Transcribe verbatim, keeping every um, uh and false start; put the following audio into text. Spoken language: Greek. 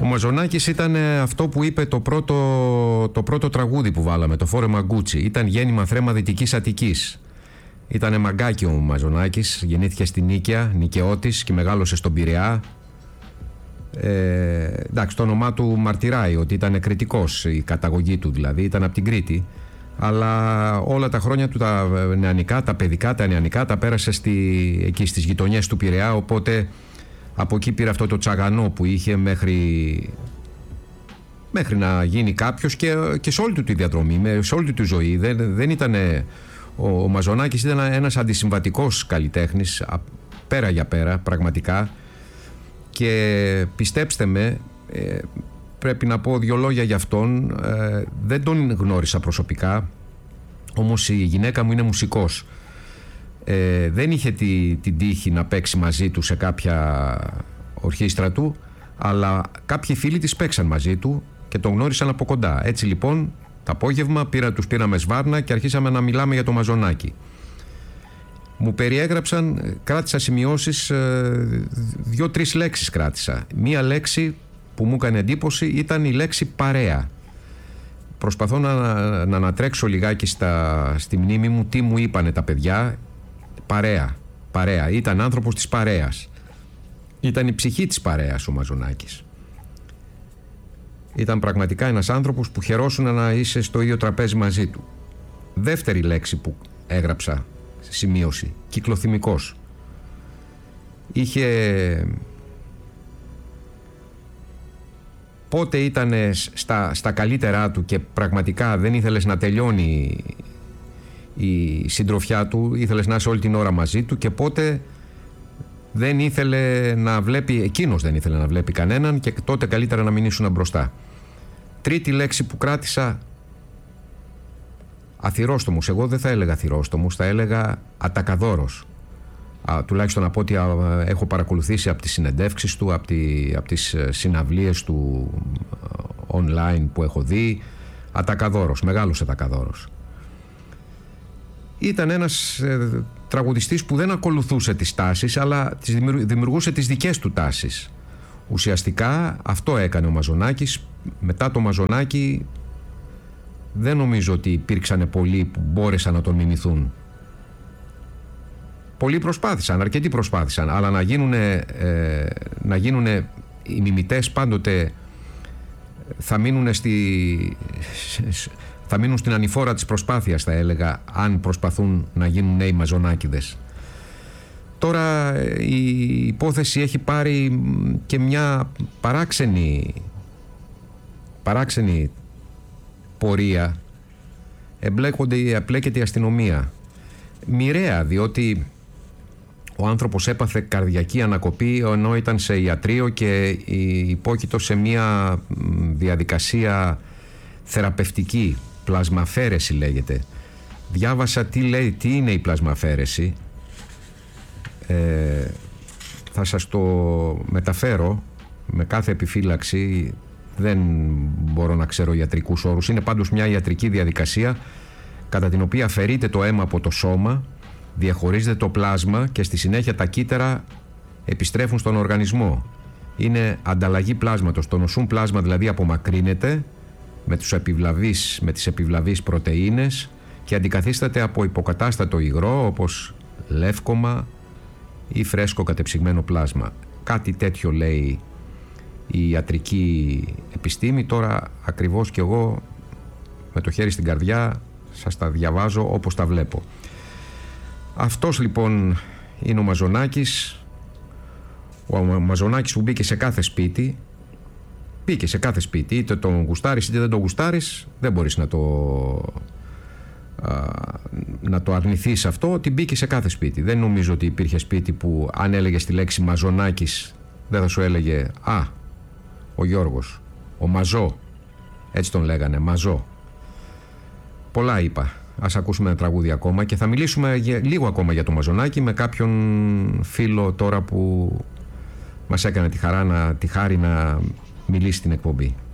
Ο Μαζονάκης ήταν αυτό που είπε το πρώτο, το πρώτο τραγούδι που βάλαμε, το Φόρεμα Γκούτσι. Ήταν γέννημα θρέμα Δυτικής Αττικής. Ήτανε μαγκάκι ο Μαζονάκης, γεννήθηκε στη Νίκαια, Νικαιώτης και μεγάλωσε στον Πειραιά. Ε, εντάξει, το όνομά του μαρτυράει ότι ήταν κριτικός, η καταγωγή του δηλαδή, ήταν από την Κρήτη. Αλλά όλα τα χρόνια του τα νεανικά, τα παιδικά, τα νεανικά τα πέρασε στη, εκεί στις γειτονιές του Πειραιά, οπότε από εκεί πήρε αυτό το τσαγανό που είχε μέχρι, μέχρι να γίνει κάποιος και, και σε όλη του τη διαδρομή, σε όλη του τη ζωή. Δεν, δεν ήτανε, ο, ο Μαζονάκης ήταν ένας αντισυμβατικός καλλιτέχνης, πέρα για πέρα πραγματικά, και πιστέψτε με, ε, πρέπει να πω δύο λόγια για αυτόν. Ε, δεν τον γνώρισα προσωπικά, όμως η γυναίκα μου είναι μουσικός. Ε, δεν είχε τη, την τύχη να παίξει μαζί του σε κάποια ορχήστρα του, αλλά κάποιοι φίλοι της παίξαν μαζί του και τον γνώρισαν από κοντά. Έτσι λοιπόν, το απόγευμα πήρα, τους πήραμε σβάρνα και αρχίσαμε να μιλάμε για το Μαζονάκη. Μου περιέγραψαν, κράτησα σημειώσεις, δύο-τρεις λέξεις κράτησα. Μία λέξη που μου έκανε εντύπωση ήταν η λέξη παρέα. Προσπαθώ να, να ανατρέξω λιγάκι στα, στη μνήμη μου τι μου είπανε τα παιδιά. Παρέα, παρέα. Ήταν άνθρωπος της παρέας. Ήταν η ψυχή της παρέας ο Μαζονάκης. Ήταν πραγματικά ένας άνθρωπος που χαιρόσουν να είσαι στο ίδιο τραπέζι μαζί του. Δεύτερη λέξη που έγραψα, σημείωση, κυκλοθυμικός. Είχε... Πότε ήταν στα, στα καλύτερά του και πραγματικά δεν ήθελες να τελειώνει η συντροφιά του, ήθελες να είσαι όλη την ώρα μαζί του, και πότε δεν ήθελε να βλέπει, εκείνος δεν ήθελε να βλέπει κανέναν, και τότε καλύτερα να μην ήσουν μπροστά. Τρίτη λέξη που κράτησα, αθυρόστομος. Εγώ δεν θα έλεγα αθυρόστομος, θα έλεγα ατακαδόρος. Α, τουλάχιστον από ό,τι έχω παρακολουθήσει από τις συνεντεύξεις του, από, τη, από τις συναυλίες του online που έχω δει. Ατακαδόρος, μεγάλος ατακαδόρος. Ήταν ένας ε, τραγουδιστής που δεν ακολουθούσε τις τάσεις, αλλά τις δημιουργούσε τις δικές του τάσεις. Ουσιαστικά αυτό έκανε ο Μαζονάκης. Μετά το Μαζονάκη δεν νομίζω ότι υπήρξαν πολλοί που μπόρεσαν να τον μιμηθούν. Πολλοί προσπάθησαν, αρκετοί προσπάθησαν, αλλά να γίνουν, ε, να γίνουνε οι μιμητές πάντοτε θα μείνουν, στη, θα μείνουν στην ανηφόρα της προσπάθειας, θα έλεγα, αν προσπαθούν να γίνουν νέοι Μαζονάκηδες. Τώρα η υπόθεση έχει πάρει και μια παράξενη, παράξενη πορεία. Εμπλέκονται, εμπλέκεται η αστυνομία. Μοιραία, διότι ο άνθρωπος έπαθε καρδιακή ανακοπή ενώ ήταν σε ιατρείο και υπόκειτο σε μια διαδικασία θεραπευτική, πλασμαφέρεση λέγεται. Διάβασα τι λέει, τι είναι η πλασμαφέρεση. Ε, θα σας το μεταφέρω με κάθε επιφύλαξη, δεν μπορώ να ξέρω ιατρικούς όρους. Είναι πάντως μια ιατρική διαδικασία κατά την οποία αφαιρείται το αίμα από το σώμα, διαχωρίζεται το πλάσμα και στη συνέχεια τα κύτταρα επιστρέφουν στον οργανισμό. Είναι ανταλλαγή πλάσματος. Το νοσούν πλάσμα δηλαδή απομακρύνεται με, τους επιβλαβείς, με τις επιβλαβείς πρωτεΐνες και αντικαθίσταται από υποκατάστατο υγρό όπως λεύκομα ή φρέσκο κατεψυγμένο πλάσμα. Κάτι τέτοιο λέει η ιατρική επιστήμη. Τώρα ακριβώς κι εγώ με το χέρι στην καρδιά σας τα διαβάζω όπως τα βλέπω. Αυτός λοιπόν είναι ο Μαζονάκης. Ο Μαζονάκης που μπήκε σε κάθε σπίτι, μπήκε σε κάθε σπίτι, είτε τον γουστάρεις είτε δεν τον γουστάρεις, δεν μπορείς να το, α, να το αρνηθείς αυτό, ότι μπήκε σε κάθε σπίτι. Δεν νομίζω ότι υπήρχε σπίτι που αν έλεγες τη λέξη Μαζονάκης δεν θα σου έλεγε «Α, ο Γιώργος, ο Μαζό», έτσι τον λέγανε, Μαζό. Πολλά είπα. Ας ακούσουμε ένα τραγούδι ακόμα και θα μιλήσουμε λίγο ακόμα για το Μαζονάκη με κάποιον φίλο τώρα που μας έκανε τη χαρά να, τη χάρη να μιλήσει στην εκπομπή.